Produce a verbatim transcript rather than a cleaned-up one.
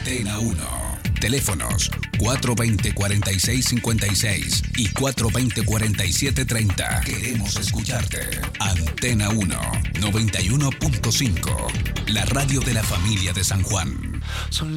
Antena uno. Teléfonos cuatro veinte, cuarenta y seis cincuenta y seis y cuatro veinte, cuarenta y siete treinta. Queremos escucharte. Antena uno, noventa y uno punto cinco. La radio de la familia de San Juan. Son